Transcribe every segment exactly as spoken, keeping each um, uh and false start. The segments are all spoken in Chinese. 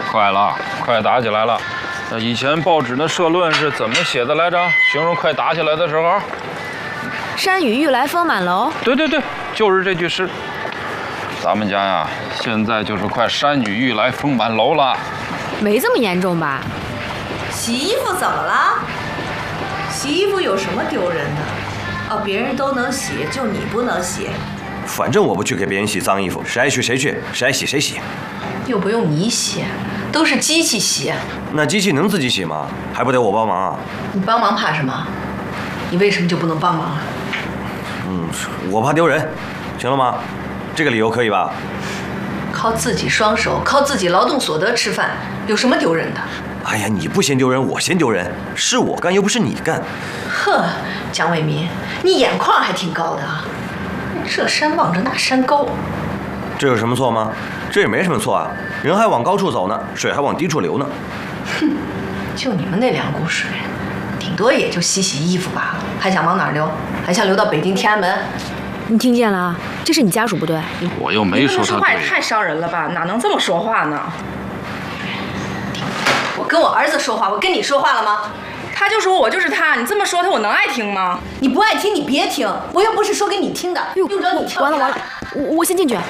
快了，快打起来了。呃，以前报纸的社论是怎么写的来着？形容快打起来的时候， 山雨欲来风满楼。 对对对，就是这句诗。咱们家呀，现在就是快山雨欲来风满楼了。 没这么严重吧？ 洗衣服怎么了？洗衣服有什么丢人的？哦，别人都能洗，就你不能洗。 反正我不去给别人洗脏衣服，谁爱去谁去，谁爱洗谁洗。 又不用你洗，都是机器洗。 那机器能自己洗吗？还不得我帮忙啊？ 你帮忙怕什么？你为什么就不能帮忙啊？ 嗯，我怕丢人，行了吗？这个理由可以吧？ 靠自己双手，靠自己劳动所得吃饭，有什么丢人的？ 哎呀，你不嫌丢人，我嫌丢人。是我干，又不是你干。 呵，蒋伟民，你眼眶还挺高的啊！这山望着那山高， 这有什么错吗？这也没什么错啊，人还往高处走呢，水还往低处流呢。 哼，就你们那两股水，顶多也就洗洗衣服罢了，还想往哪儿流？还想流到北京天安门？ 你听见了啊？这是你家属不对。 我又没说他。 说话也太伤人了吧？哪能这么说话呢？ 我跟我儿子说话，我跟你说话了吗？ 他就说我就是他，你这么说他，我能爱听吗？ 你不爱听，你别听，我又不是说给你听的，用着你跳。 完了完了，我我先进去。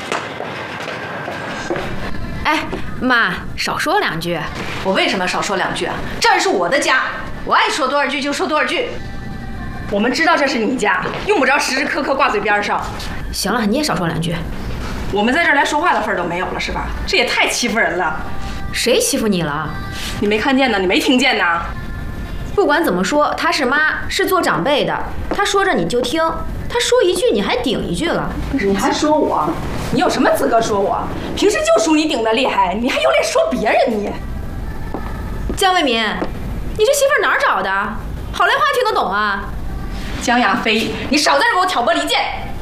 哎，妈，少说两句。 我为什么少说两句啊？这儿是我的家，我爱说多少句就说多少句。 我们知道这是你家，用不着时时刻刻挂嘴边上。 行了，你也少说两句。 我们在这儿连说话的份儿都没有了，是吧？这也太欺负人了。 谁欺负你了？ 你没看见呢？你没听见呢？ 不管怎么说，她是妈，是做长辈的，她说着你就听，她说一句你还顶一句了。 不是，你还说我？你有什么资格说我？平时就属你顶得厉害，你还有脸说别人你？ 江为民，你这媳妇哪儿找的？好赖话听得懂啊？ 江亚飞，你少在这给我挑拨离间！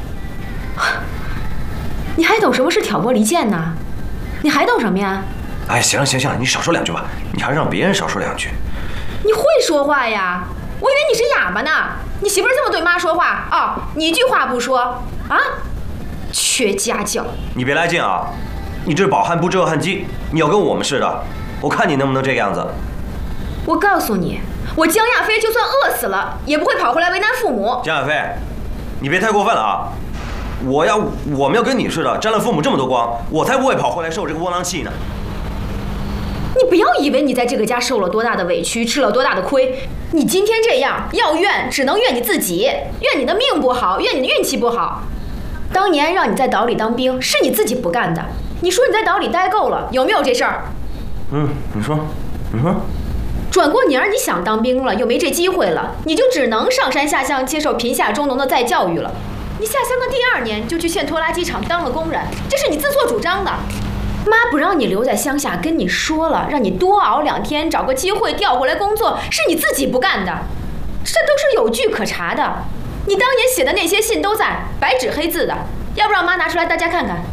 你还懂什么是挑拨离间呢？你还懂什么呀？ 哎，行了行了行了，你少说两句吧，你还让别人少说两句。 你会说话呀？我以为你是哑巴呢。你媳妇儿这么对妈说话哦，你一句话不说啊？缺家教！ 你别来劲啊！你这是饱汉不知饿汉饥，你要跟我们似的，我看你能不能这个样子。 我告诉你，我江亚飞就算饿死了，也不会跑回来为难父母。 江亚飞，你别太过分了啊！我要我们要跟你似的，沾了父母这么多光，我才不会跑回来受这个窝囊气呢。 你不要以为你在这个家受了多大的委屈，吃了多大的亏，你今天这样要怨，只能怨你自己，怨你的命不好，怨你的运气不好。当年让你在岛里当兵，是你自己不干的。你说你在岛里待够了，有没有这事儿？ 嗯，你说，你说。 转过年儿，你想当兵了，又没这机会了，你就只能上山下乡接受贫下中农的再教育了。你下乡的第二年就去现拖拉机厂当了工人，这是你自作主张的。妈不让你留在乡下，跟你说了，让你多熬两天，找个机会调回来工作，是你自己不干的，这都是有据可查的。你当年写的那些信都在，白纸黑字的，要不让妈拿出来大家看看。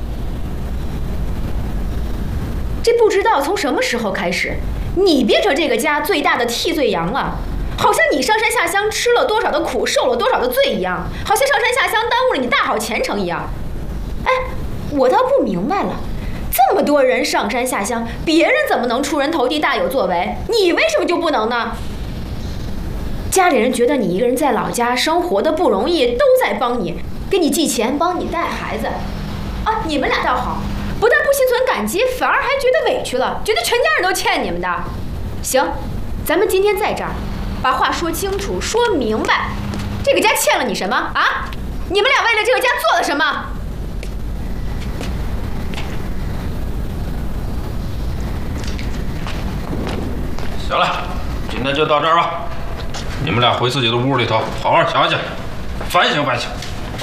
这不知道从什么时候开始，你变成这个家最大的替罪羊了，好像你上山下乡吃了多少的苦，受了多少的罪一样，好像上山下乡耽误了你大好前程一样。哎，我倒不明白了。这么多人上山下乡，别人怎么能出人头地、大有作为？你为什么就不能呢？家里人觉得你一个人在老家生活的不容易，都在帮你，给你寄钱，帮你带孩子。啊，你们俩倒好，不但不心存感激，反而还觉得委屈了，觉得全家人都欠你们的。行，咱们今天在这儿，把话说清楚，说明白。这个家欠了你什么啊？你们俩为了这个家做了什么？ 行了，今天就到这儿吧。你们俩回自己的屋里头，好好想想，反省反省。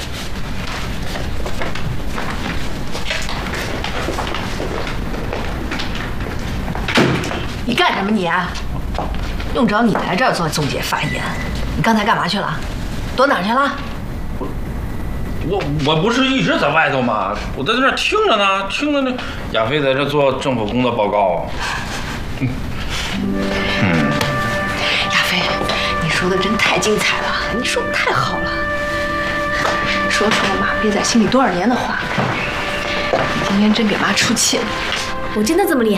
你干什么你啊？用着你来这儿做总结发言？你刚才干嘛去了？躲哪儿去了？ 我我不是一直在外头吗？我在这儿听着呢，听着那亚飞在这做政府工作报告。嗯。嗯， 亚飞，你说的真太精彩了，你说的太好了，说出了妈憋在心里多少年的话。你今天真给妈出气了。 我真的这么厉害？